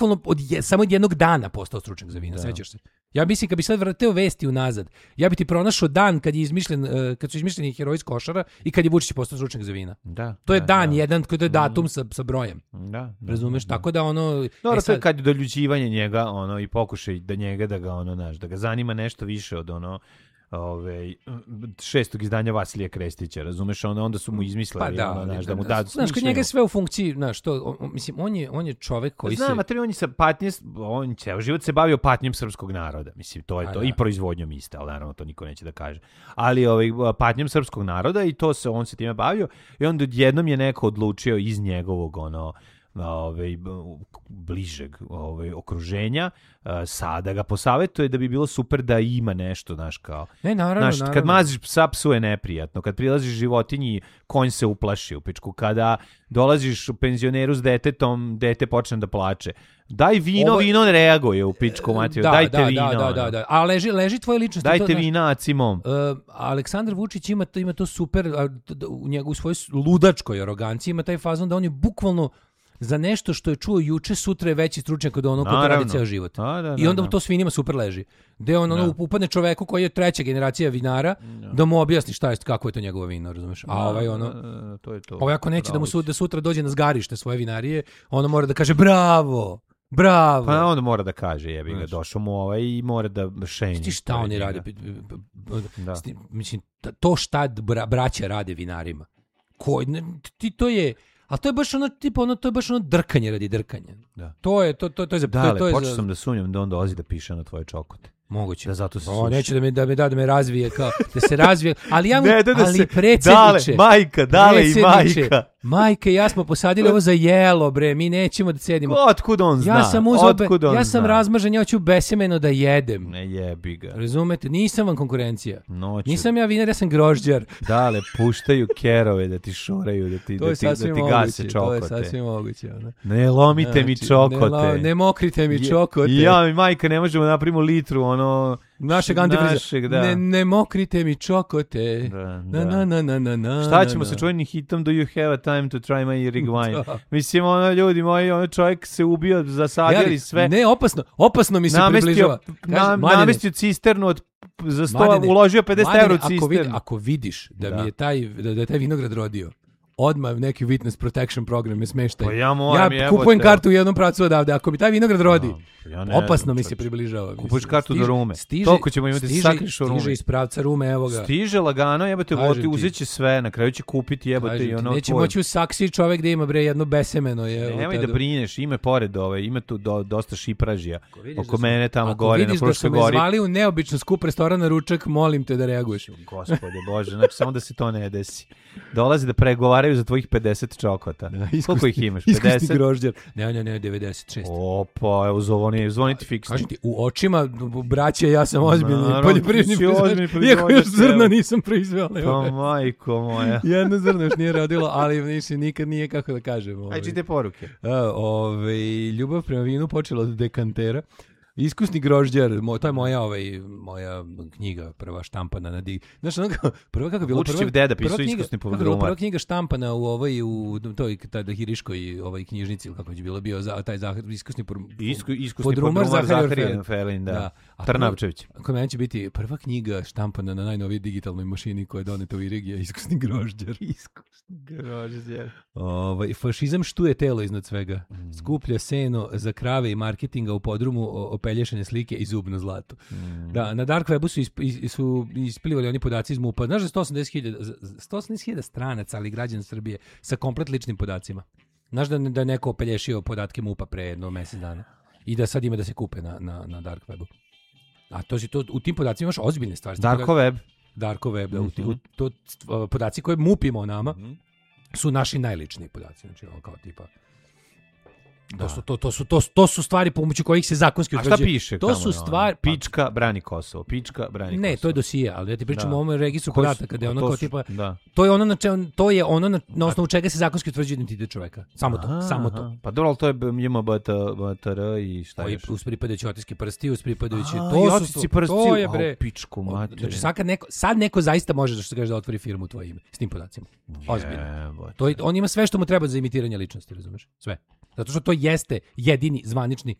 samo od jednog dana postao stručnjak za vina, sećaš se? Ja mislim kad bi sad vratio vesti unazad, ja bi ti pronašao dan kad su izmišljeni heroji iz Košara i kad je Vučić postao stručnjak za vina. To je dan jedan, to je datum sa brojem. Razumeš? Tako da ono... Dobro, to je kad je doljuđivanje njega, i pokušaj da ga da ga zanima nešto više od 6. izdanja Vasilija Krestića, razumeš, onda su mu izmislili da mu da. Znaš, kad njega je sve u funkciji, znaš, mislim, on je čovek koji se... on je sa on ceo život se bavio patnjom srpskog naroda, mislim, to je to, i proizvodnjom iste, ali naravno to niko neće da kaže. Ali patnjom srpskog naroda i on se time bavio i onda jednom je neko odlučio iz njegovog bližeg okruženja sada ga posavetuje da bi bilo super da ima nešto, znaš, kao naravno. Kad maziš psa, psu je neprijatno, kad prilaziš životinji, konj se uplaši u pičku, kada dolaziš u penzioneru s detetom, dete počne da plače. Daj vino, vino ne reaguje u pičku materiju, dajte vino. Da. A leži tvoje ličnosti. Dajte vina, cimom. Aleksandar Vučić ima to super, u svojoj ludačkoj aroganciji ima taj fazon da on je bukvalno za nešto što je čuo juče, sutra je veći stručnjak od onog ko to radi ceo život. I onda to svinjima super leži. Gde upadne čoveku koji je treća generacija vinara da mu objasni kako je to njegovo vino, razumeš? A to je to. Ovaj ako neće da sutra dođe na zgarište svoje vinarije, ono mora da kaže bravo. Pa onda mora da kaže, jebi ga, došao mu i mora da šenji. Ti šta oni rade? Mislim, to šta braća rade vinarima. To je... A to je baš to je baš drkanje radi drkanja. Da. To je za... počeo sam da sumnjam da on dolazi da piše na tvoje čokote. Moguće. Da zato se neće da me razvije, kao da se razvije, ali ja mu, ali predsjedniče. Majka i ja smo posadili ovo za jelo, bre, mi nećemo da cedimo. Otkud on zna? Ja sam razmažen, ja ću besemeno da jedem. Ne jebi ga. Razumete, nisam vam konkurencija. Nisam ja vinar, ja sam grožđar. Dale, puštaju kerove da ti šuraju, da ti gase čokote. To je sasvim moguće. Ne lomite mi čokote. Ne mokrite mi čokote. Ja i majka ne možemo napravimo litru, našeg antifriza. Ne mokrite mi čokote. Na. Šta ćemo sa čuvenim hitom Do You Have a Time to Try My Rig Wine? Mislim, ljudi moji, čovjek se ubio, zasadili sve. Ne, opasno mi se približava. Namestio cisternu za 100, uložio 50 € cisternu. Ako vidiš da je taj vinograd rodio, odmah neki witness protection program me smeštaj. Pa ja kupujem kartu u jednom pracu odavde. Ako mi taj vinograd rodi, opasno mi se približava. Kupuješ kartu do Rume. Toliko ćemo imati sakriš u Rume. Stiže iz pravca Rume, evo ga. Stiže lagano, jebate, uzet će sve, na kraju će kupiti, jebate i ono... Neće moći u saksiji čovek da ima, bre, jedno besemeno. Nemoj da brineš, ime pored ima tu dosta šipražija. Oko mene tamo gore, na Fruškoj gori. Ako vidiš da su me zvali u neobično skup restoran na ručak, molim te da reaguješ. Gospode Bože, znači samo da se to ne desi. Dolazi da pregovaraju za tvojih 50 čokota. Koliko ih imaš? 50? Iskusni grožđar. Ne, 96. Opa, evo zvoni ti fiksno. Kažem ti, u očima braće, ja sam ozbiljni poljoprivredni proizvođač. Iako još zrna nisam proizveo. Pa majko moja. Jedno zrno još nije rodilo, ali nikad nije, kako da kažem. Aj, čite poruke. Ljubav prema vinu počela od dekantera. Iskusni grožđar, to je moja knjiga, prva štampana na znaš, prva kako je bilo? Vučićev deda pisao iskusni podrumar. Prva knjiga štampana u toj hiriškoj knjižnici, ili kako je bilo bio taj iskusni podrumar Zaharije Felin, da. Trnavčević. Kod mene će biti prva knjiga štampana na najnovijoj digitalnoj mašini koja je doneta u Irigija, iskusni grožđar. Fašizam štuje telo iznad svega. Skuplja seno za krave i marketinga u podrumu, opelješene slike i zubno zlato. Da, na Dark Webu su isplivali oni podaci iz MUP-a. Znaš da 180.000 stranaca, ali građana Srbije, sa komplet ličnim podacima. Znaš da je neko opelješio podatke MUP-a pre jedno mjesec dana. I da sad ima da se kupe na Dark Webu. A u tim podacima imaš ozbiljne stvari. Darko Web, da. Podaci koje MUP ima o nama su naši najličniji podaci. Znači, kao tipa... To su stvari pomoću kojih se zakonski utvrđuje. A šta piše? To su stvari... Pička brani Kosovo. Pička brani Kosovo. Ne, to je dosije, ali ja ti pričam o ovom registru podataka, da je ono kao tipa... To je ono na osnovu čega se zakonski utvrđuje identitet čoveka. Samo to. Pa dobro, ali to je JMBTR i šta još? Uz pripadajući otiske prsti, uz pripadajući... To je bre... Pičku materiju. Znači, sad neko zaista može da što kaže da otvori firmu u tvoje ime s tim podacima. Ozbiljno. On ima sve što mu treba za imitiranje ličnosti, razumeš? Sve. Zato što to jeste jedini zvanični